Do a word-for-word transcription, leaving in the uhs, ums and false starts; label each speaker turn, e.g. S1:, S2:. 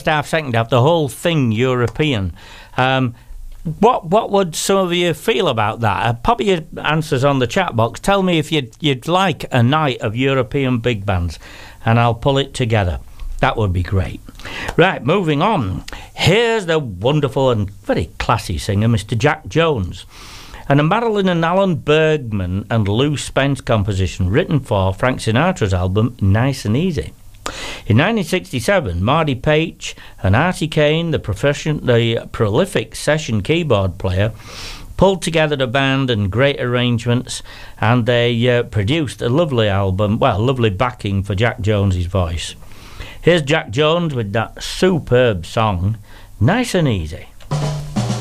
S1: half, second half, the whole thing European. Um, what what would some of you feel about that? Uh, pop your answers on the chat box. Tell me if you'd you'd like a night of European big bands, and I'll pull it together. That would be great. Right, moving on. Here's the wonderful and very classy singer, Mister Jack Jones, and a Marilyn and Alan Bergman and Lou Spence composition written for Frank Sinatra's album Nice and Easy. In nineteen sixty-seven, Marty Paich and Artie Kane, the, profession, the prolific session keyboard player, pulled together a band and great arrangements, and they uh, produced a lovely album, well, lovely backing for Jack Jones's voice. Here's Jack Jones with that superb song, Nice and Easy.